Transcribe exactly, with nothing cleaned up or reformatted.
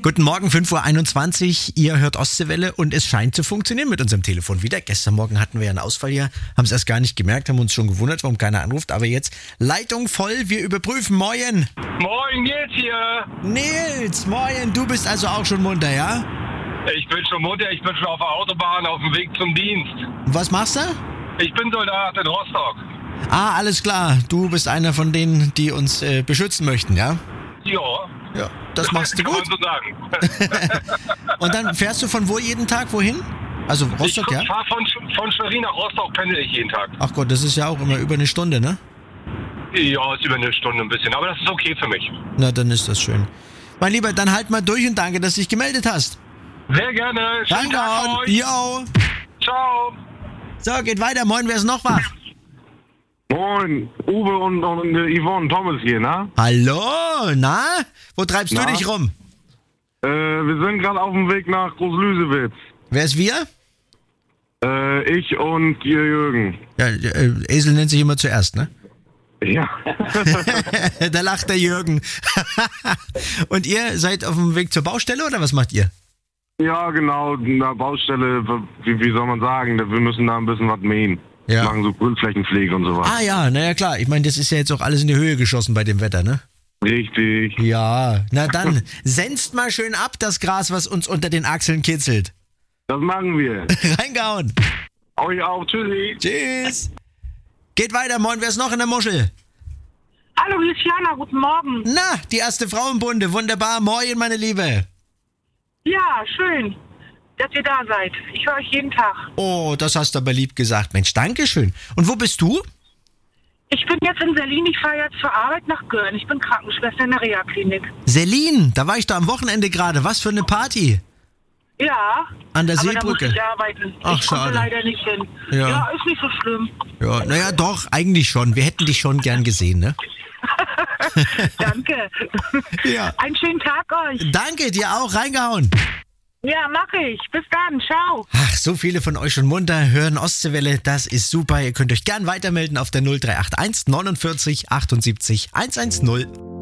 Guten Morgen, fünf Uhr einundzwanzig. Ihr hört Ostseewelle und es scheint zu funktionieren mit unserem Telefon wieder. Gestern Morgen hatten wir ja einen Ausfall hier, haben es erst gar nicht gemerkt, haben uns schon gewundert, warum keiner anruft. Aber jetzt Leitung voll, wir überprüfen. Moin. Moin, Nils hier. Nils, moin. Du bist also auch schon munter, ja? Ich bin schon munter, ich bin schon auf der Autobahn auf dem Weg zum Dienst. Was machst du? Ich bin Soldat in Rostock. Ah, alles klar. Du bist einer von denen, die uns äh, beschützen möchten, ja? Ja. Ja, das machst du Kann gut. man so sagen. Und dann fährst du von wo jeden Tag, wohin? Also Rostock, ich ja? Ich fahre von, von Schwerin nach Rostock, pendel ich jeden Tag. Ach Gott, das ist ja auch immer über eine Stunde, ne? Ja, ist über eine Stunde ein bisschen, aber das ist okay für mich. Na, dann ist das schön. Mein Lieber, dann halt mal durch und danke, dass du dich gemeldet hast. Sehr gerne. Schönen Danke, Tag für euch. yo. Ciao. So, geht weiter. Moin, wer ist noch wach? Moin, Uwe und, und äh, Yvonne Thomas hier, ne? Hallo, na? Wo treibst Na? du dich rum? Äh, wir sind gerade auf dem Weg nach Großlüsewitz. Wer ist wir? Äh, ich und Jürgen. Ja, äh, Esel nennt sich immer zuerst, ne? Ja. Da lacht der Jürgen. Und ihr seid auf dem Weg zur Baustelle oder was macht ihr? Ja, genau, na Baustelle, wie, wie soll man sagen, wir müssen da ein bisschen was mähen. Ja. Machen so Grünflächenpflege und sowas. Ah ja, naja klar. Ich meine, das ist ja jetzt auch alles in die Höhe geschossen bei dem Wetter, ne? Richtig. Ja, na dann, senzt mal schön ab das Gras, was uns unter den Achseln kitzelt. Das machen wir. Reingehauen. Euch auch, tschüssi. Tschüss. Geht weiter, moin, wer ist noch in der Muschel? Hallo, hier ist Jana, guten Morgen. Na, die erste Frau im Bunde, wunderbar, moin, meine Liebe. Ja, schön, dass ihr da seid. Ich höre euch jeden Tag. Oh, das hast du aber lieb gesagt, Mensch, dankeschön. Und wo bist du? Ich bin jetzt in Berlin, ich fahre jetzt zur Arbeit nach Göhren. Ich bin Krankenschwester in der Reha-Klinik. Selin, da war ich da am Wochenende gerade, was für eine Party. Ja, An der aber Seebrücke. da muss ich arbeiten. Ach, ich konnte schade. leider nicht hin. Ja. Ja, ist nicht so schlimm. Ja, naja, doch, eigentlich schon. Wir hätten dich schon gern gesehen, ne? Danke. Ja. Einen schönen Tag euch. Danke, dir auch, reingehauen. Ja, mache ich. Bis dann. Ciao. Ach, so viele von euch schon munter hören Ostseewelle, das ist super. Ihr könnt euch gern weitermelden auf der null drei acht eins neunundvierzig achtundsiebzig hundertzehn.